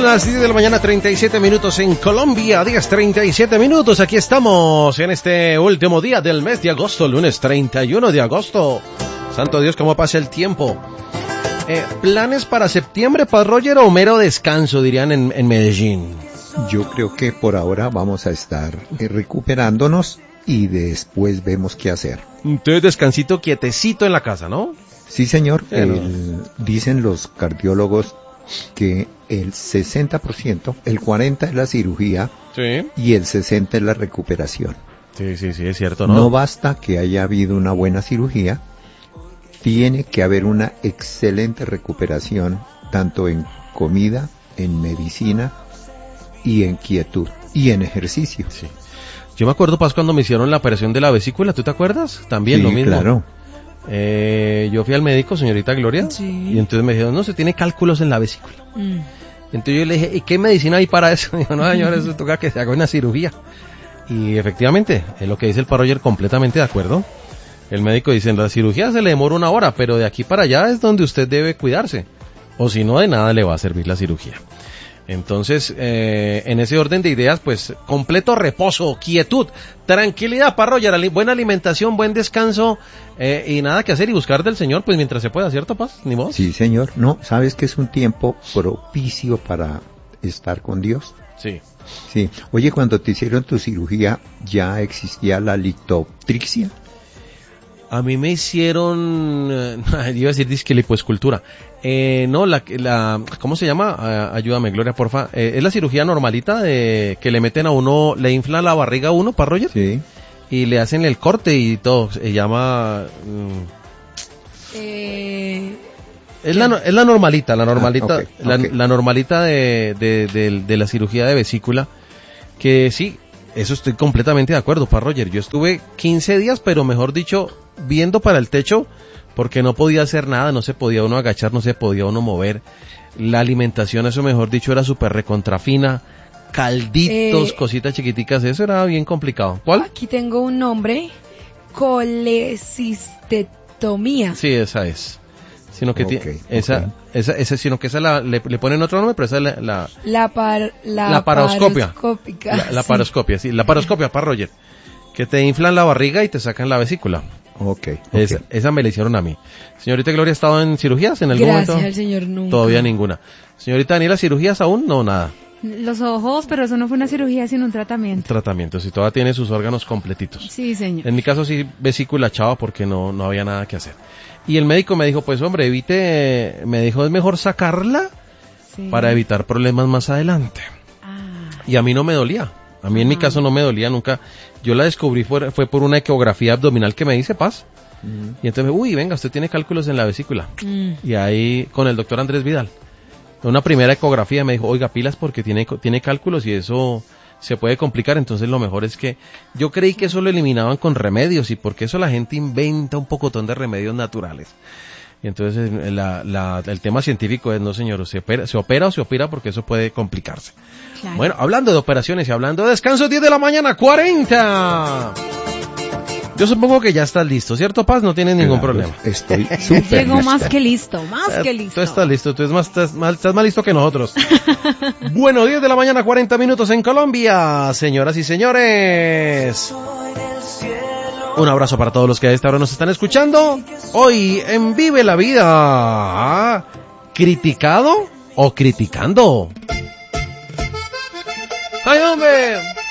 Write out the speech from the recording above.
las 10 de la mañana, 37 minutos en Colombia, 10:37 minutos, aquí estamos en este último día del mes de agosto, lunes 31 de agosto. Santo Dios, cómo pasa el tiempo. ¿Planes para septiembre, para Roger, o mero descanso, dirían en Medellín? Yo creo que por ahora vamos a estar recuperándonos y después vemos qué hacer. Entonces descansito quietecito en la casa, ¿no? Sí, señor. Dicen los cardiólogos que el 60%, el 40% es la cirugía, sí, y el 60% es la recuperación. Sí, es cierto, ¿no? No basta que haya habido una buena cirugía, tiene que haber una excelente recuperación, tanto en comida, en medicina y en quietud y en ejercicio. Sí. Yo me acuerdo, Paz, cuando me hicieron la operación de la vesícula, ¿tú te acuerdas? También sí, lo mismo. Claro. Yo fui al médico, señorita Gloria, sí, y entonces me dijeron, no, se tiene cálculos en la vesícula. Entonces yo le dije, ¿y qué medicina hay para eso? Dijo, no, señor, eso toca que se haga una cirugía. Y efectivamente, es lo que dice el Roger, completamente de acuerdo. El médico dice, en la cirugía se le demora 1 hora, pero de aquí para allá es donde usted debe cuidarse. O si no, de nada le va a servir la cirugía. Entonces, en ese orden de ideas, pues, completo reposo, quietud, tranquilidad para Roger, buena alimentación, buen descanso, y nada que hacer y buscar del Señor, pues, mientras se pueda, ¿cierto, Paz? ¿Ni vos? Sí, señor. No, ¿sabes que es un tiempo propicio para estar con Dios? Sí. Sí. Oye, cuando te hicieron tu cirugía, ¿ya existía la litoptrixia? A mí me hicieron, iba a decir disque lipoescultura. No, ¿cómo se llama? Ayúdame, Gloria, porfa. Es la cirugía normalita de que le meten a uno, le inflan la barriga a uno, ¿para Roger? Sí. Y le hacen el corte y todo. Se llama... Es la normalita, okay. La normalita de la cirugía de vesícula, que sí, eso estoy completamente de acuerdo, para Roger. Yo estuve 15 días, pero mejor dicho, viendo para el techo, porque no podía hacer nada, no se podía uno agachar, no se podía uno mover. La alimentación, eso mejor dicho, era súper recontrafina, calditos, cositas chiquiticas, eso era bien complicado. ¿Cuál? Aquí tengo un nombre, colecistetomía. Sí, esa es. Sino que esa le ponen otro nombre, pero esa es la paroscopia. La paroscopia, sí, la paroscopia, para Roger. Que te inflan la barriga y te sacan la vesícula. Okay. Esa me la hicieron a mí. Señorita Gloria, ¿ha estado en cirugías en algún momento? Gracias al Señor, nunca. Todavía ninguna. Señorita Daniela, ¿cirugías aún? No, nada. Los ojos, pero eso no fue una cirugía, sino un tratamiento. Un tratamiento, si todavía tiene sus órganos completitos. Sí, señor. En mi caso sí, vesícula chava, porque no había nada que hacer. Y el médico me dijo, pues hombre, me dijo, es mejor sacarla para evitar problemas más adelante. Y a mí no me dolía. A mí en mi caso no me dolía nunca. Yo la descubrí fue por una ecografía abdominal que me hice, Paz. Y entonces, venga, usted tiene cálculos en la vesícula. Y ahí, con el doctor Andrés Vidal, una primera ecografía me dijo, oiga, pilas porque tiene cálculos y eso se puede complicar. Entonces lo mejor es que yo creí que eso lo eliminaban con remedios, y porque eso la gente inventa un pocotón de remedios naturales. Y entonces el tema científico es, no señor, se opera o se opera, porque eso puede complicarse. Claro. Bueno, hablando de operaciones y hablando de descanso, 10 de la mañana, 40. Yo supongo que ya estás listo, ¿cierto, Paz? No tienes ningún problema. Estoy súper Llegó más que listo, más que listo. Tú estás listo, tú estás más listo que nosotros. Bueno, 10 de la mañana, 40 minutos en Colombia, señoras y señores. Un abrazo para todos los que a esta hora nos están escuchando. Hoy en Vive la Vida. ¿Criticado o criticando? ¡Ay, hombre!